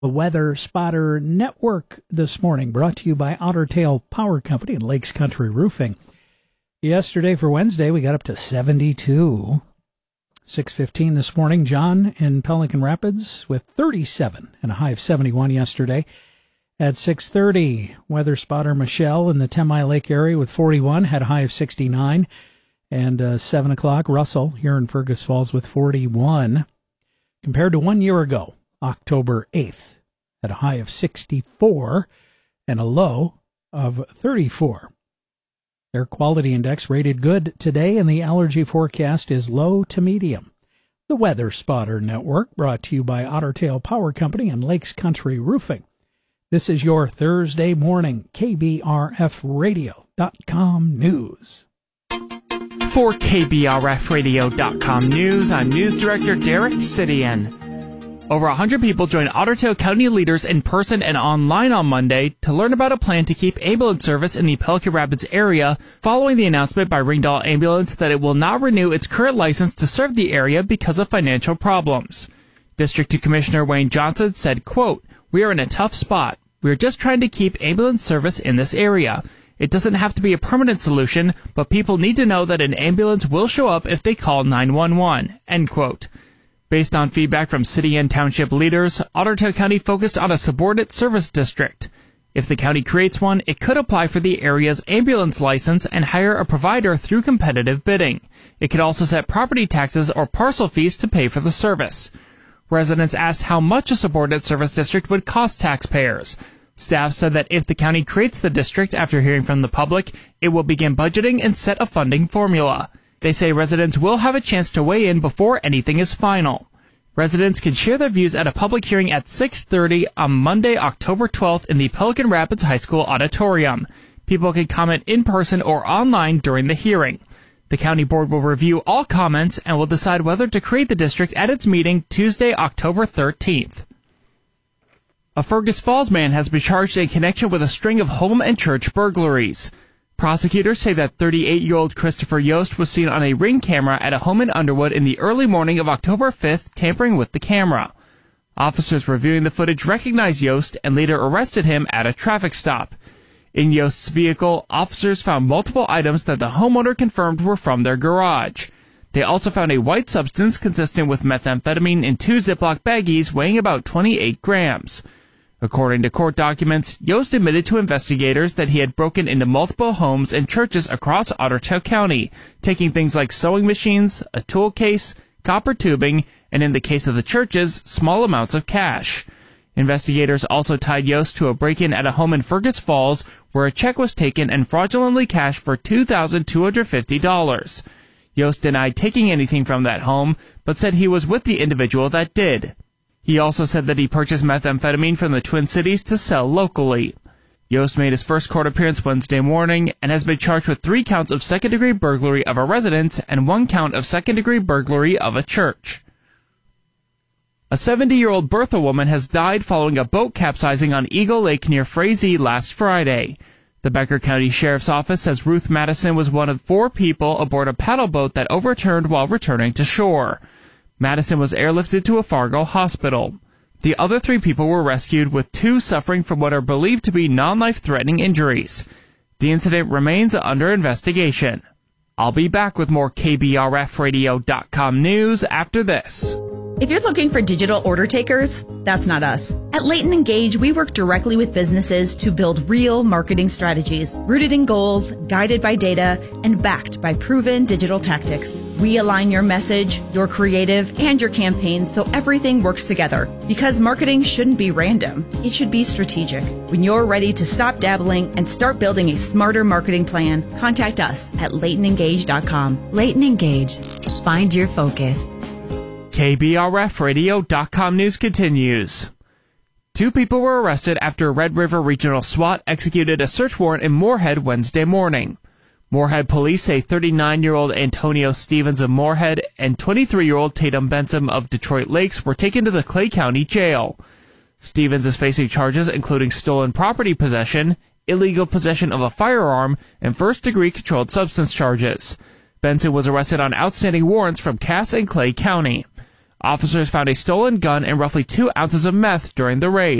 The Weather Spotter Network this morning, brought to you by Otter Tail Power Company and Lakes Country Roofing. Yesterday for Wednesday, we got up to 72. 6:15 this morning. John in Pelican Rapids with 37 and a high of 71 yesterday. At 6:30, Weather Spotter Michelle in the 10 Mile Lake area with 41, had a high of 69. And 7 o'clock, Russell here in Fergus Falls with 41. Compared to 1 year ago, October 8th, at a high of 64 and a low of 34. Air quality index rated good today, and the allergy forecast is low to medium. The Weather Spotter Network, brought to you by Otter Tail Power Company and Lakes Country Roofing. This is your Thursday morning KBRFradio.com news. For KBRFradio.com news, I'm News Director Derek Sidian. Over 100 people joined Otter Tail County leaders in person and online on Monday to learn about a plan to keep ambulance service in the Pelican Rapids area following the announcement by Ringdahl Ambulance that it will not renew its current license to serve the area because of financial problems. District 2 Commissioner Wayne Johnson said, quote, "We are in a tough spot. We are just trying to keep ambulance service in this area. It doesn't have to be a permanent solution, but people need to know that an ambulance will show up if they call 911, end quote. Based on feedback from city and township leaders, Otter Tail County focused on a subordinate service district. If the county creates one, it could apply for the area's ambulance license and hire a provider through competitive bidding. It could also set property taxes or parcel fees to pay for the service. Residents asked how much a subordinate service district would cost taxpayers. Staff said that if the county creates the district after hearing from the public, it will begin budgeting and set a funding formula. They say residents will have a chance to weigh in before anything is final. Residents can share their views at a public hearing at 6:30 on Monday, October 12th in the Pelican Rapids High School auditorium. People can comment in person or online during the hearing. The county board will review all comments and will decide whether to create the district at its meeting Tuesday, October 13th. A Fergus Falls man has been charged in connection with a string of home and church burglaries. Prosecutors say that 38-year-old Christopher Yost was seen on a Ring camera at a home in Underwood in the early morning of October 5th, tampering with the camera. Officers reviewing the footage recognized Yost and later arrested him at a traffic stop. In Yost's vehicle, officers found multiple items that the homeowner confirmed were from their garage. They also found a white substance consistent with methamphetamine in 2 Ziploc baggies weighing about 28 grams. According to court documents, Yost admitted to investigators that he had broken into multiple homes and churches across Otter Tail County, taking things like sewing machines, a tool case, copper tubing, and in the case of the churches, small amounts of cash. Investigators also tied Yost to a break-in at a home in Fergus Falls where a check was taken and fraudulently cashed for $2,250. Yost denied taking anything from that home, but said he was with the individual that did. He also said that he purchased methamphetamine from the Twin Cities to sell locally. Yost made his first court appearance Wednesday morning and has been charged with 3 counts of second-degree burglary of a residence and 1 count of second-degree burglary of a church. A 70-year-old Bertha woman has died following a boat capsizing on Eagle Lake near Frazee last Friday. The Becker County Sheriff's Office says Ruth Madison was one of 4 people aboard a paddle boat that overturned while returning to shore. Madison was airlifted to a Fargo hospital. The other 3 people were rescued, with 2 suffering from what are believed to be non-life-threatening injuries. The incident remains under investigation. I'll be back with more KBRFradio.com news after this. If you're looking for digital order takers, that's not us. At Leighton Engage, we work directly with businesses to build real marketing strategies, rooted in goals, guided by data, and backed by proven digital tactics. We align your message, your creative, and your campaigns so everything works together. Because marketing shouldn't be random. It should be strategic. When you're ready to stop dabbling and start building a smarter marketing plan, contact us at LeightonEngage.com. Leighton Engage. Find your focus. KBRFradio.com news continues. 2 people were arrested after Red River Regional SWAT executed a search warrant in Moorhead Wednesday morning. Moorhead police say 39-year-old Antonio Stevens of Moorhead and 23-year-old Tatum Benson of Detroit Lakes were taken to the Clay County Jail. Stevens is facing charges including stolen property possession, illegal possession of a firearm, and first-degree controlled substance charges. Benson was arrested on outstanding warrants from Cass and Clay County. Officers found a stolen gun and roughly 2 ounces of meth during the raid.